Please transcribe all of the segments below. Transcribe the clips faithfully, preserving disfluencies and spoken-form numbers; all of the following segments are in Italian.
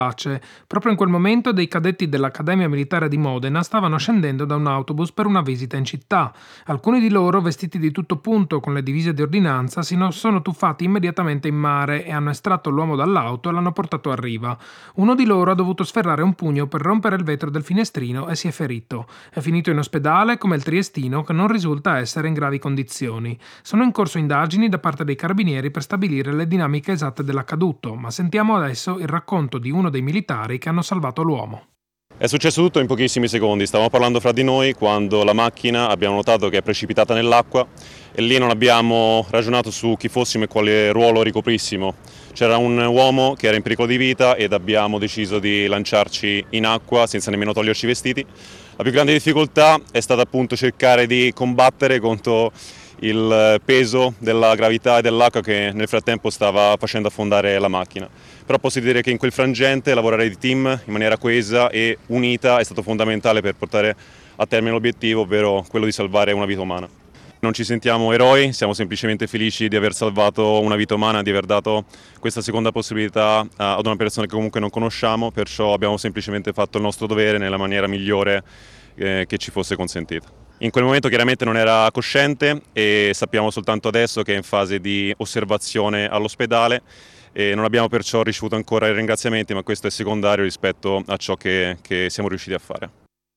pace. Proprio in quel momento dei cadetti dell'Accademia Militare di Modena stavano scendendo da un autobus per una visita in città. Alcuni di loro, vestiti di tutto punto con le divise di ordinanza, si no- sono tuffati immediatamente in mare e hanno estratto l'uomo dall'auto e l'hanno portato a riva. Uno di loro ha dovuto sferrare un pugno per rompere il vetro del finestrino e si è ferito. È finito in ospedale come il triestino, che non risulta essere in gravi condizioni. Sono in corso indagini da parte dei carabinieri per stabilire le dinamiche esatte dell'accaduto, ma sentiamo adesso il racconto di uno dei militari che hanno salvato l'uomo. È successo tutto in pochissimi secondi, stavamo parlando fra di noi quando la macchina abbiamo notato che è precipitata nell'acqua e lì non abbiamo ragionato su chi fossimo e quale ruolo ricoprissimo. C'era un uomo che era in pericolo di vita ed abbiamo deciso di lanciarci in acqua senza nemmeno toglierci i vestiti. La più grande difficoltà è stata appunto cercare di combattere contro il peso della gravità e dell'acqua che nel frattempo stava facendo affondare la macchina. Però posso dire che in quel frangente lavorare di team in maniera coesa e unita è stato fondamentale per portare a termine l'obiettivo, ovvero quello di salvare una vita umana. Non ci sentiamo eroi, siamo semplicemente felici di aver salvato una vita umana, di aver dato questa seconda possibilità ad una persona che comunque non conosciamo, perciò abbiamo semplicemente fatto il nostro dovere nella maniera migliore eh, che ci fosse consentita. In quel momento chiaramente non era cosciente e sappiamo soltanto adesso che è in fase di osservazione all'ospedale e non abbiamo perciò ricevuto ancora i ringraziamenti, ma questo è secondario rispetto a ciò che, che siamo riusciti a fare.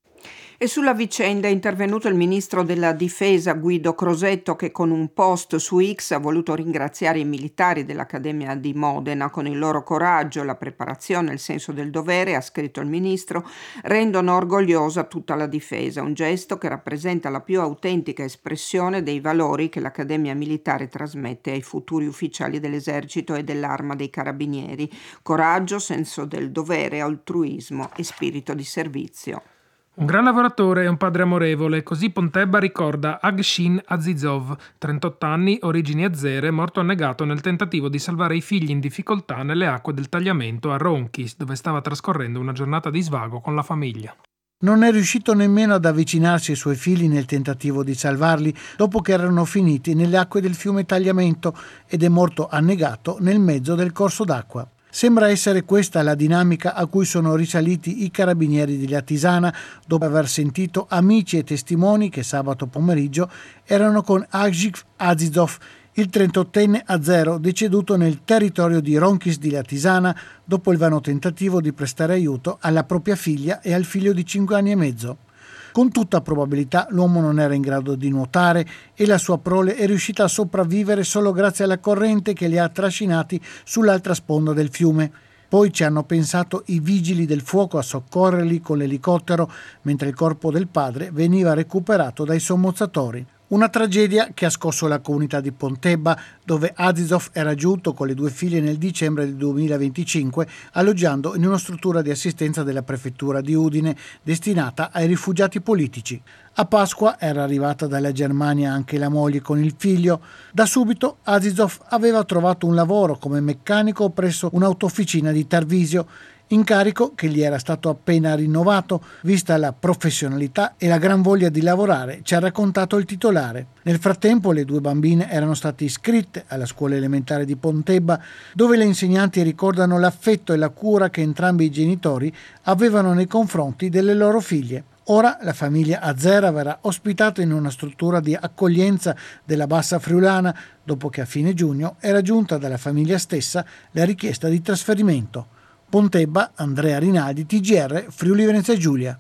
E sulla vicenda è intervenuto il ministro della Difesa Guido Crosetto, che con un post su X ha voluto ringraziare i militari dell'Accademia di Modena. Con il loro coraggio, la preparazione e il senso del dovere, ha scritto il ministro, rendono orgogliosa tutta la difesa, un gesto che rappresenta la più autentica espressione dei valori che l'Accademia Militare trasmette ai futuri ufficiali dell'esercito e dell'Arma dei Carabinieri: coraggio, senso del dovere, altruismo e spirito di servizio. Un gran lavoratore e un padre amorevole, così Pontebba ricorda Agshin Azizov, trentotto anni, origini azere, morto annegato nel tentativo di salvare i figli in difficoltà nelle acque del tagliamento a Ronkis, dove stava trascorrendo una giornata di svago con la famiglia. Non è riuscito nemmeno ad avvicinarsi ai suoi figli nel tentativo di salvarli dopo che erano finiti nelle acque del fiume Tagliamento ed è morto annegato nel mezzo del corso d'acqua. Sembra essere questa la dinamica a cui sono risaliti i carabinieri di Latisana dopo aver sentito amici e testimoni che sabato pomeriggio erano con Agshin Azizov, il trentottenne azero deceduto nel territorio di Ronkis di Latisana dopo il vano tentativo di prestare aiuto alla propria figlia e al figlio di cinque anni e mezzo. Con tutta probabilità l'uomo non era in grado di nuotare e la sua prole è riuscita a sopravvivere solo grazie alla corrente che li ha trascinati sull'altra sponda del fiume. Poi ci hanno pensato i vigili del fuoco a soccorrerli con l'elicottero mentre il corpo del padre veniva recuperato dai sommozzatori. Una tragedia che ha scosso la comunità di Pontebba, dove Azizov era giunto con le due figlie nel dicembre del duemilaventicinque, alloggiando in una struttura di assistenza della prefettura di Udine destinata ai rifugiati politici. A Pasqua era arrivata dalla Germania anche la moglie con il figlio. Da subito Azizov aveva trovato un lavoro come meccanico presso un'autofficina di Tarvisio, incarico che gli era stato appena rinnovato, vista la professionalità e la gran voglia di lavorare, ci ha raccontato il titolare. Nel frattempo le due bambine erano state iscritte alla scuola elementare di Pontebba, dove le insegnanti ricordano l'affetto e la cura che entrambi i genitori avevano nei confronti delle loro figlie. Ora la famiglia azera verrà ospitata in una struttura di accoglienza della Bassa Friulana, dopo che a fine giugno era giunta dalla famiglia stessa la richiesta di trasferimento. Pontebba, Andrea Rinaldi, T G R, Friuli Venezia Giulia.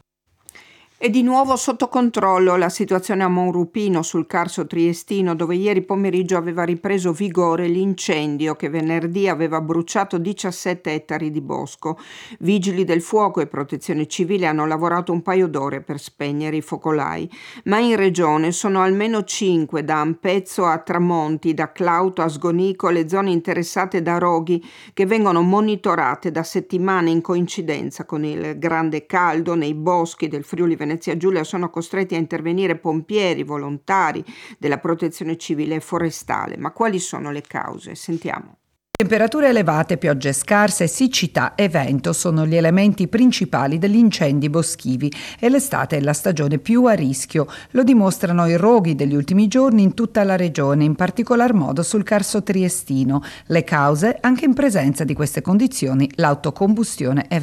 È di nuovo sotto controllo la situazione a Monrupino, sul Carso triestino, dove ieri pomeriggio aveva ripreso vigore l'incendio che venerdì aveva bruciato diciassette ettari di bosco. Vigili del fuoco e protezione civile hanno lavorato un paio d'ore per spegnere i focolai, ma in regione sono almeno cinque, da Ampezzo a Tramonti, da Clauto a Sgonico, le zone interessate da roghi che vengono monitorate da settimane in coincidenza con il grande caldo. Nei boschi del Friuli Venezia Giulia sono costretti a intervenire pompieri, volontari della protezione civile e forestale. Ma quali sono le cause? Sentiamo. Temperature elevate, piogge scarse, siccità e vento sono gli elementi principali degli incendi boschivi e l'estate è la stagione più a rischio. Lo dimostrano i roghi degli ultimi giorni in tutta la regione, in particolar modo sul Carso triestino. Le cause, anche in presenza di queste condizioni, l'autocombustione è